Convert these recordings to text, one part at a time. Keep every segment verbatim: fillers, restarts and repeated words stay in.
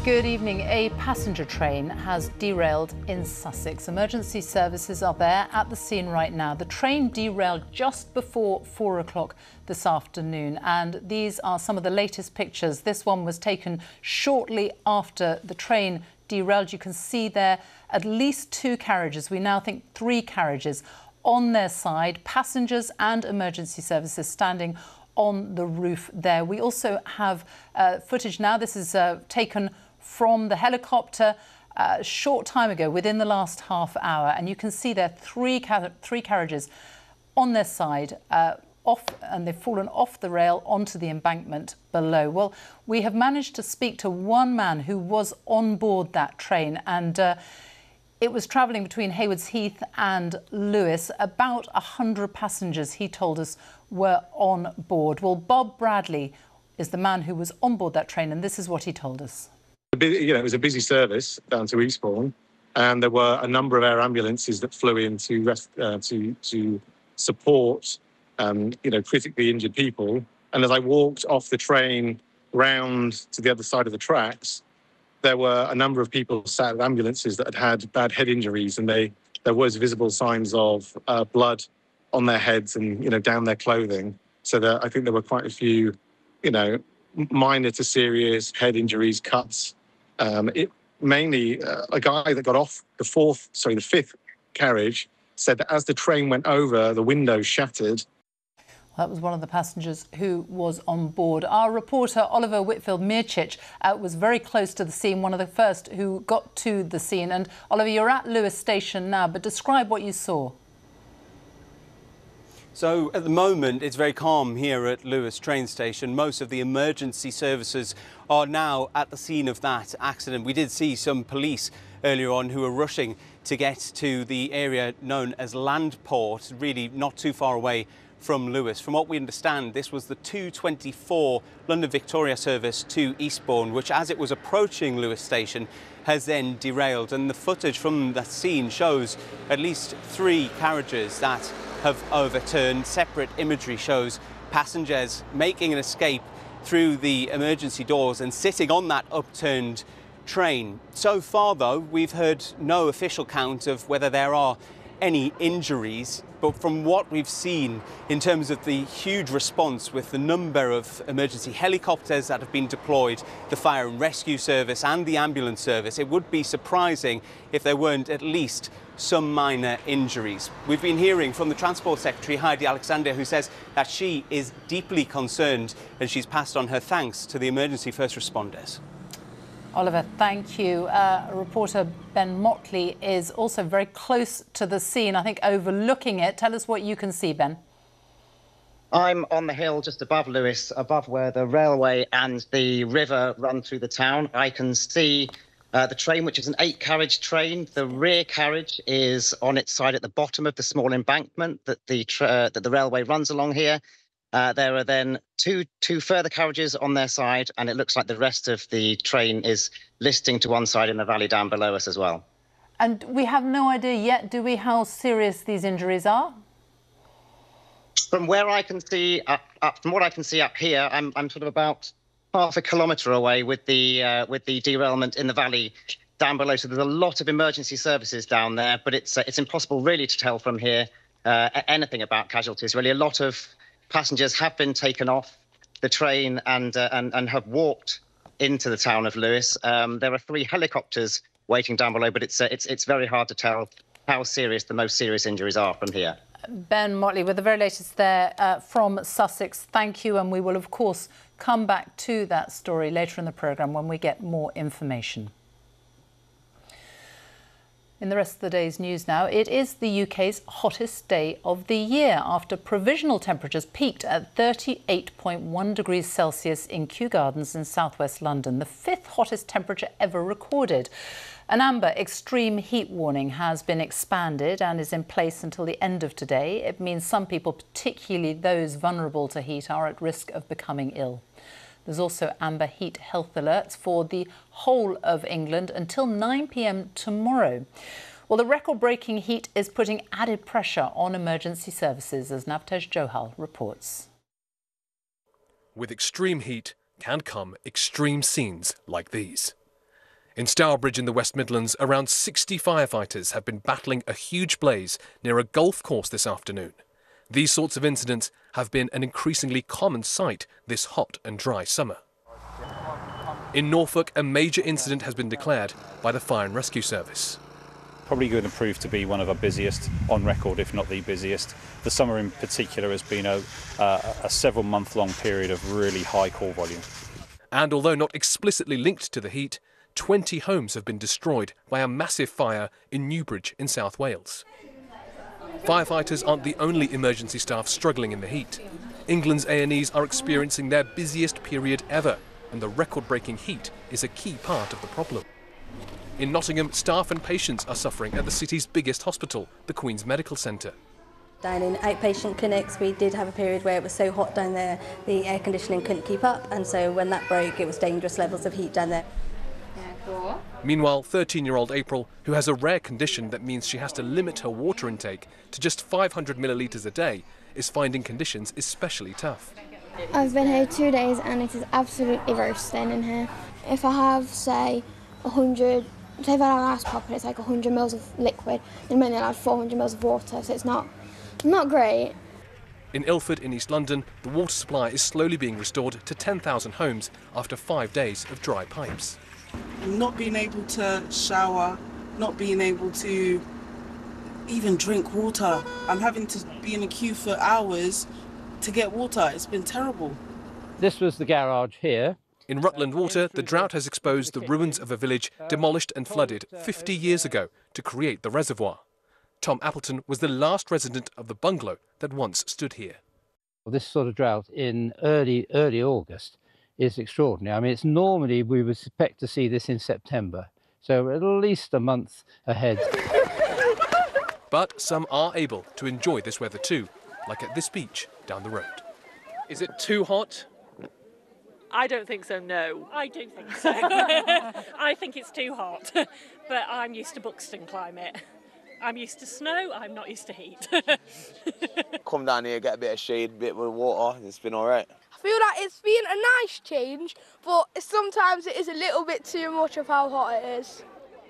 Good evening. A passenger train has derailed in Sussex. Emergency services are there at the scene right now. The train derailed just before four o'clock this afternoon, and these are some of the latest pictures. This one was taken shortly after the train derailed. You can see there at least two carriages, we now think three carriages, on their side, passengers and emergency services standing on the roof there. We also have uh, footage now. This is uh, taken from the helicopter uh, a short time ago, within the last half hour, and you can see there three car three carriages on their side, uh, off, and they've fallen off the rail onto the embankment below. Well, we have managed to speak to one man who was on board that train, and uh, it was travelling between Haywards Heath and Lewes. About one hundred passengers, he told us, were on board. Well, Bob Bradley is the man who was on board that train, and this is what he told us. You know, it was a busy service down to Eastbourne, and there were a number of air ambulances that flew in to rest, uh, to to support, um, you know, critically injured people. And as I walked off the train round to the other side of the tracks, there were a number of people sat in ambulances that had had bad head injuries, and they there was visible signs of uh, blood on their heads and, you know, down their clothing. So that I think there were quite a few, you know, minor to serious head injuries, cuts. Um, it mainly uh, a guy that got off the fourth, sorry, the fifth carriage said that as the train went over, the window shattered. That was one of the passengers who was on board. Our reporter, Oliver Whitfield-Mirchich, uh, was very close to the scene, one of the first who got to the scene. And Oliver, you're at Lewes Station now, but describe what you saw. So at the moment, it's very calm here at Lewes train station. Most of the emergency services are now at the scene of that accident. We did see some police earlier on who were rushing to get to the area known as Landport, really not too far away from Lewes. From what we understand, this was the two twenty-four London Victoria service to Eastbourne, which, as it was approaching Lewes station, has then derailed. And the footage from that scene shows at least three carriages that have overturned. Separate imagery shows passengers making an escape through the emergency doors and sitting on that upturned train. So far, though, we've heard no official count of whether there are any injuries, but from what we've seen in terms of the huge response with the number of emergency helicopters that have been deployed, the fire and rescue service and the ambulance service, it would be surprising if there weren't at least some minor injuries. We've been hearing from the Transport Secretary, Heidi Alexander, who says that she is deeply concerned and she's passed on her thanks to the emergency first responders. Oliver, thank you. Uh, reporter Ben Motley is also very close to the scene, I think overlooking it. Tell us what you can see, Ben. I'm on the hill just above Lewes, above where the railway and the river run through the town. I can see uh, the train, which is an eight-carriage train. The rear carriage is on its side at the bottom of the small embankment that the, tra that the railway runs along here. Uh, there are then two two further carriages on their side, and it looks like the rest of the train is listing to one side in the valley down below us as well. And we have no idea yet, do we, how serious these injuries are? From where I can see, up, up, from what I can see up here, I'm I'm sort of about half a kilometre away with the uh, with the derailment in the valley down below. So there's a lot of emergency services down there, but it's uh, it's impossible really to tell from here uh, anything about casualties. Really, a lot of passengers have been taken off the train and uh, and and have walked into the town of Lewes. Um, there are three helicopters waiting down below, but it's uh, it's it's very hard to tell how serious the most serious injuries are from here. Ben Motley with the very latest there uh, from Sussex. Thank you, and we will of course come back to that story later in the programme when we get more information. In the rest of the day's news now, it is the U K's hottest day of the year after provisional temperatures peaked at thirty-eight point one degrees Celsius in Kew Gardens in southwest London, the fifth hottest temperature ever recorded. An amber extreme heat warning has been expanded and is in place until the end of today. It means some people, particularly those vulnerable to heat, are at risk of becoming ill. There's also amber heat health alerts for the whole of England until nine p m tomorrow. Well, the record-breaking heat is putting added pressure on emergency services, as Navtej Johal reports. With extreme heat can come extreme scenes like these. In Stourbridge in the West Midlands, around sixty firefighters have been battling a huge blaze near a golf course this afternoon. These sorts of incidents have been an increasingly common sight this hot and dry summer. In Norfolk, a major incident has been declared by the Fire and Rescue Service. Probably going to prove to be one of our busiest on record, if not the busiest. The summer in particular has been a, uh, a several month long period of really high call volume. And although not explicitly linked to the heat, twenty homes have been destroyed by a massive fire in Newbridge in South Wales. Firefighters aren't the only emergency staff struggling in the heat. England's A and Es are experiencing their busiest period ever, and the record-breaking heat is a key part of the problem. In Nottingham, staff and patients are suffering at the city's biggest hospital, the Queen's Medical Centre. Down in outpatient clinics, we did have a period where it was so hot down there, the air conditioning couldn't keep up, and so when that broke, it was dangerous levels of heat down there. Meanwhile, thirteen-year-old April, who has a rare condition that means she has to limit her water intake to just five hundred millilitres a day, is finding conditions especially tough. I've been here two days and it is absolutely roasting in here. If I have, say, one hundred, say if I had an ice pop and it's like one hundred mils of liquid, then maybe I'll add four hundred mils of water, so it's not, not great. In Ilford in East London, the water supply is slowly being restored to ten thousand homes after five days of dry pipes. Not being able to shower, not being able to even drink water. I'm having to be in a queue for hours to get water. It's been terrible. This was the garage here. In Rutland Water, the drought has exposed the ruins of a village demolished and flooded fifty years ago to create the reservoir. Tom Appleton was the last resident of the bungalow that once stood here. This sort of drought in early, early August is extraordinary. I mean, it's normally we would expect to see this in September, so at least a month ahead. But some are able to enjoy this weather too, like at this beach down the road. Is it too hot? I don't think so, no. I do think so. I think it's too hot, but I'm used to Buxton climate. I'm used to snow, I'm not used to heat. Come down here, get a bit of shade, a bit of water, it's been all right. I feel like it's been a nice change, but sometimes it is a little bit too much of how hot it is.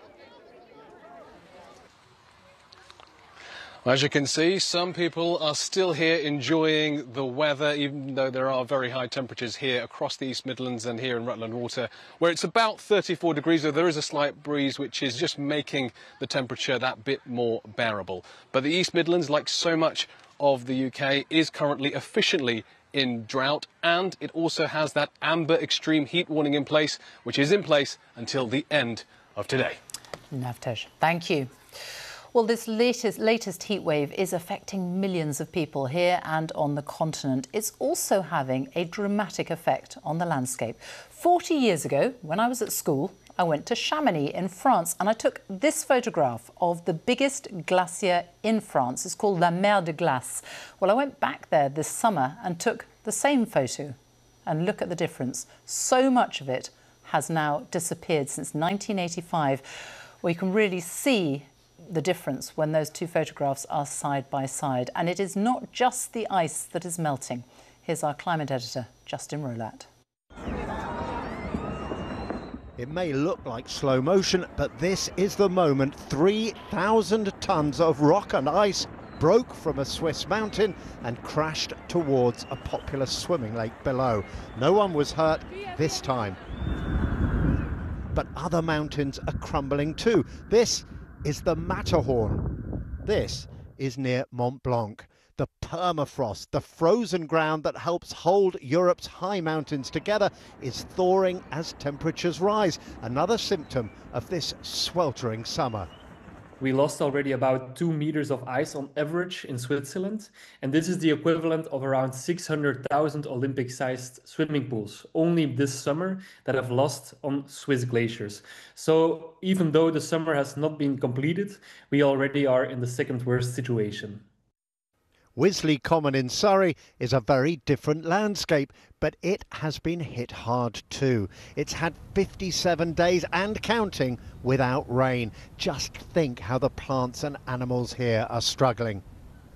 As you can see, some people are still here enjoying the weather, even though there are very high temperatures here across the East Midlands and here in Rutland Water, where it's about thirty-four degrees, though there is a slight breeze, which is just making the temperature that bit more bearable. But the East Midlands, like so much of the U K, is currently efficiently in drought, and it also has that amber extreme heat warning in place, which is in place until the end of today. Navtesh, thank you. Well, this latest, latest heat wave is affecting millions of people here and on the continent. It's also having a dramatic effect on the landscape. forty years ago, when I was at school, I went to Chamonix in France and I took this photograph of the biggest glacier in France. It's called La Mer de Glace. Well, I went back there this summer and took the same photo. And look at the difference. So much of it has now disappeared since nineteen eighty-five. Well, you can really see the difference when those two photographs are side by side. And it is not just the ice that is melting. Here's our climate editor, Justin Rolat. It may look like slow motion, but this is the moment three thousand tons of rock and ice broke from a Swiss mountain and crashed towards a popular swimming lake below. No one was hurt this time. But other mountains are crumbling too. This is the Matterhorn. This is near Mont Blanc. The permafrost, the frozen ground that helps hold Europe's high mountains together, is thawing as temperatures rise. Another symptom of this sweltering summer. We lost already about two meters of ice on average in Switzerland, and this is the equivalent of around six hundred thousand Olympic-sized swimming pools only this summer that have lost on Swiss glaciers. So even though the summer has not been completed, we already are in the second worst situation. Wisley Common in Surrey is a very different landscape, but it has been hit hard too. It's had fifty-seven days and counting without rain. Just think how the plants and animals here are struggling.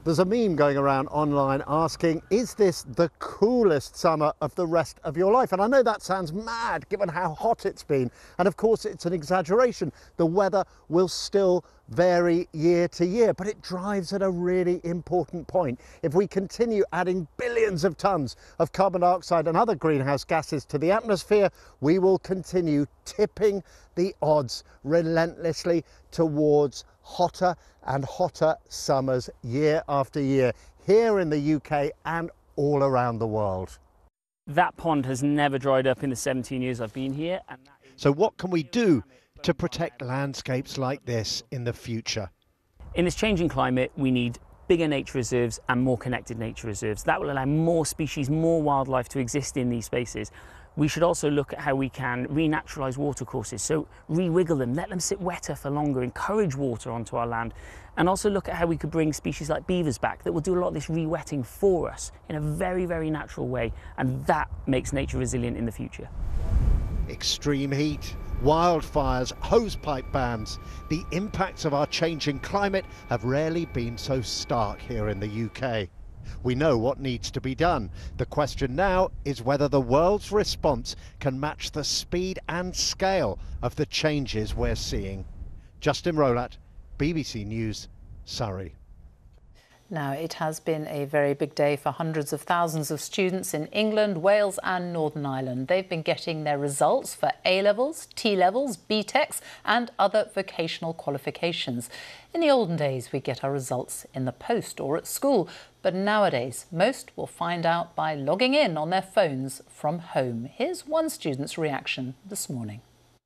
There's a meme going around online asking, is this the coolest summer of the rest of your life? And I know that sounds mad given how hot it's been. And of course it's an exaggeration. The weather will still vary year to year, but it drives at a really important point. If we continue adding billions of tons of carbon dioxide and other greenhouse gases to the atmosphere, we will continue tipping the odds relentlessly towards hotter and hotter summers year after year, here in the U K and all around the world. That pond has never dried up in the seventeen years I've been here. And that so what can we do to protect landscapes like this in the future? In this changing climate, we need bigger nature reserves and more connected nature reserves. That will allow more species, more wildlife to exist in these spaces. We should also look at how we can renaturalise watercourses, so re-wiggle them, let them sit wetter for longer, encourage water onto our land, and also look at how we could bring species like beavers back that will do a lot of this re-wetting for us in a very, very natural way, and that makes nature resilient in the future. Extreme heat, wildfires, hosepipe bans. The impacts of our changing climate have rarely been so stark here in the U K. We know what needs to be done. The question now is whether the world's response can match the speed and scale of the changes we're seeing. Justin Rolat, B B C News, Surrey. Now, it has been a very big day for hundreds of thousands of students in England, Wales and Northern Ireland. They've been getting their results for A-levels, T-levels, B TECs and other vocational qualifications. In the olden days, we get our results in the post or at school, but nowadays, most will find out by logging in on their phones from home. Here's one student's reaction this morning.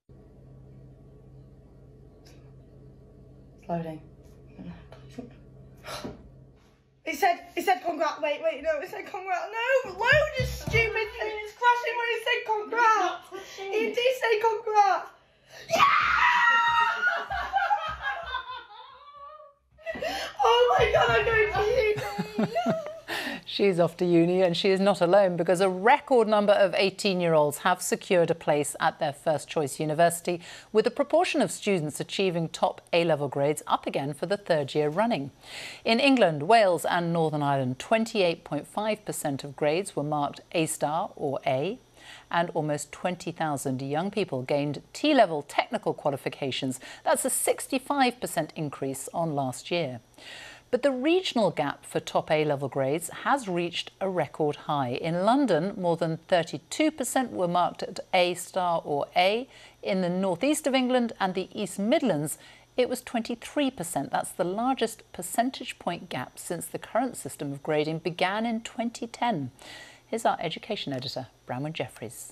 It's loading. It said, it said congrats. Wait, wait, no, it said congrats. No, load is stupid thing. It's crashing when it said congrats. It did say congrats. Yeah! Oh my God, I'm going to uni. She's off to uni, and she is not alone because a record number of eighteen-year-olds have secured a place at their first choice university, with a proportion of students achieving top A-level grades up again for the third year running. In England, Wales and Northern Ireland, twenty-eight point five percent of grades were marked A-star or A, and almost twenty thousand young people gained T-level technical qualifications. That's a sixty-five percent increase on last year. But the regional gap for top A-level grades has reached a record high. In London, more than thirty-two percent were marked at A-star or A. In the northeast of England and the East Midlands, it was twenty-three percent. That's the largest percentage point gap since the current system of grading began in twenty ten. Here's our education editor, Bronwyn Jeffries.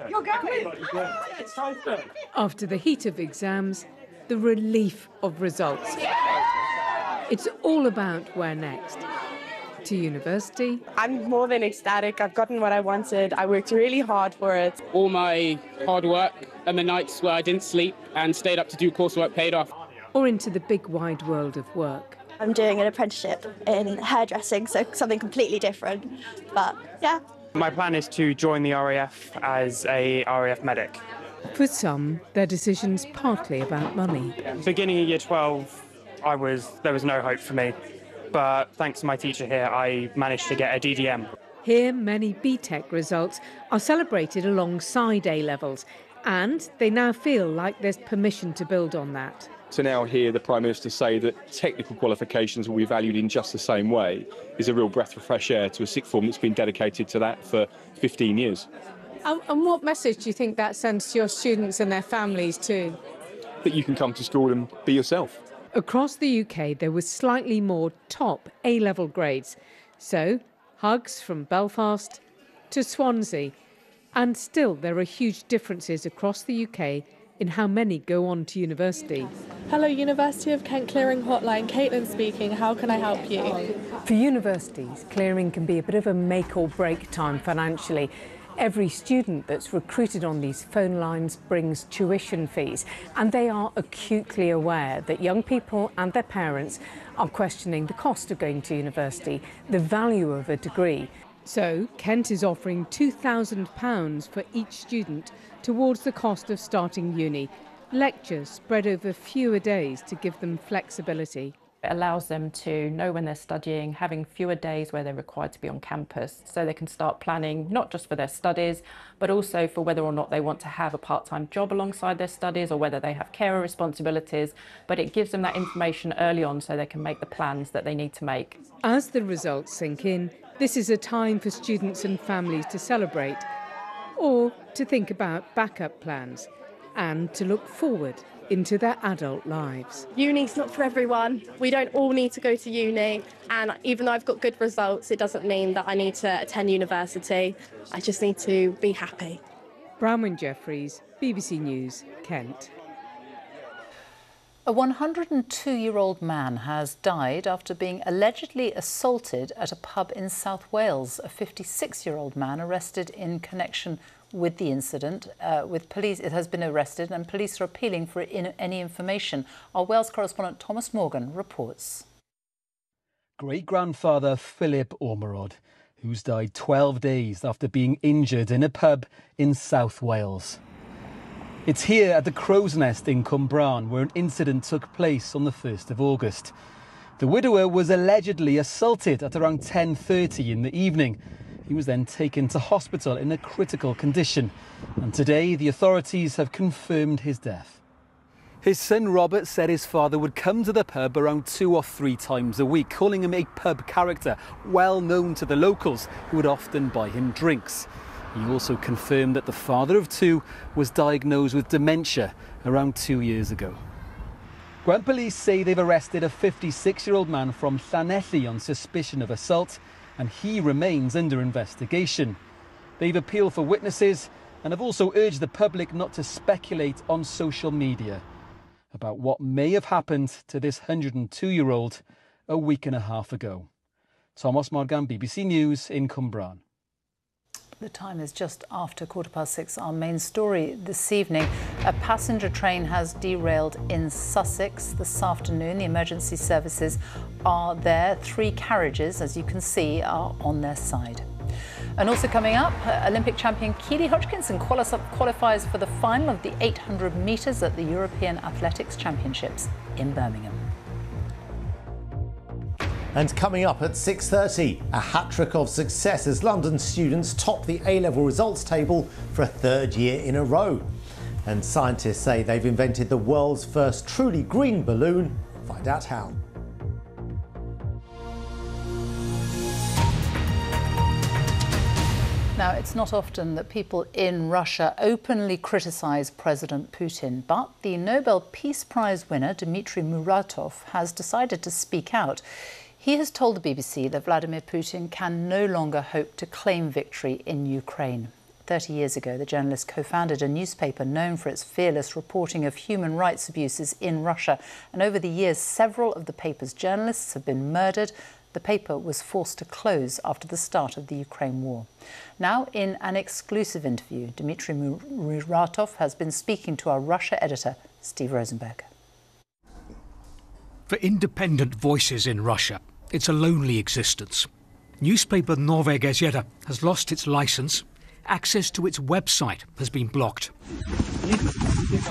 After the heat of exams, the relief of results. It's all about where next. To university. I'm more than ecstatic. I've gotten what I wanted. I worked really hard for it. All my hard work and the nights where I didn't sleep and stayed up to do coursework paid off. Or into the big wide world of work. I'm doing an apprenticeship in hairdressing, so something completely different. But yeah. My plan is to join the R A F as a R A F medic. For some, their decision's partly about money. Beginning of year twelve, I was there was no hope for me, but thanks to my teacher here, I managed to get a D D M. Here, many B TEC results are celebrated alongside A-levels, and they now feel like there's permission to build on that. To now hear the Prime Minister say that technical qualifications will be valued in just the same way is a real breath of fresh air to a sixth form that's been dedicated to that for fifteen years. Um, and what message do you think that sends to your students and their families too? That you can come to school and be yourself. Across the U K, there was slightly more top A-level grades. So, hugs from Belfast to Swansea. And still, there are huge differences across the U K in how many go on to university. Hello, University of Kent Clearing Hotline. Caitlin speaking. How can I help you? For universities, clearing can be a bit of a make or break time financially. Every student that's recruited on these phone lines brings tuition fees, and they are acutely aware that young people and their parents are questioning the cost of going to university, the value of a degree. So Kent is offering two thousand pounds for each student towards the cost of starting uni. Lectures spread over fewer days to give them flexibility. It allows them to know when they're studying, having fewer days where they're required to be on campus, so they can start planning not just for their studies, but also for whether or not they want to have a part-time job alongside their studies or whether they have carer responsibilities. But it gives them that information early on so they can make the plans that they need to make. As the results sink in, this is a time for students and families to celebrate or to think about backup plans and to look forward into their adult lives. Uni's not for everyone. We don't all need to go to uni, and even though I've got good results, it doesn't mean that I need to attend university. I just need to be happy. Bronwyn Jeffries, B B C News, Kent. A one hundred two-year-old man has died after being allegedly assaulted at a pub in South Wales. A fifty-six-year-old man arrested in connection with the incident. Uh, with police, it has been arrested, and police are appealing for in, any information. Our Wales correspondent Thomas Morgan reports. Great-grandfather Philip Ormerod, who's died twelve days after being injured in a pub in South Wales. It's here at the Crow's Nest in Cwmbran where an incident took place on the first of August. The widower was allegedly assaulted at around ten thirty in the evening. He was then taken to hospital in a critical condition, and today the authorities have confirmed his death. His son Robert said his father would come to the pub around two or three times a week, calling him a pub character, well known to the locals who would often buy him drinks. He also confirmed that the father of two was diagnosed with dementia around two years ago. Gwent police say they've arrested a fifty-six-year-old man from Llanelli on suspicion of assault, and he remains under investigation. They've appealed for witnesses and have also urged the public not to speculate on social media about what may have happened to this one hundred two-year-old a week and a half ago. Thomas Morgan, B B C News in Cwmbran. The time is just after quarter past six. Our main story this evening, a passenger train has derailed in Sussex this afternoon. The emergency services are there. Three carriages, as you can see, are on their side. And also coming up, Olympic champion Keely Hodgkinson qualifies for the final of the eight hundred metres at the European Athletics Championships in Birmingham. And coming up at six thirty, a hat-trick of success as London students top the A-level results table for a third year in a row. And scientists say they've invented the world's first truly green balloon. Find out how. Now, it's not often that people in Russia openly criticise President Putin, but the Nobel Peace Prize winner, Dmitry Muratov, has decided to speak out. He has told the B B C that Vladimir Putin can no longer hope to claim victory in Ukraine. Thirty years ago, the journalist co-founded a newspaper known for its fearless reporting of human rights abuses in Russia. And over the years, several of the paper's journalists have been murdered. The paper was forced to close after the start of the Ukraine war. Now, in an exclusive interview, Dmitry Muratov has been speaking to our Russia editor, Steve Rosenberg. For independent voices in Russia, it's a lonely existence. Newspaper Novaya Gazeta has lost its license. Access to its website has been blocked.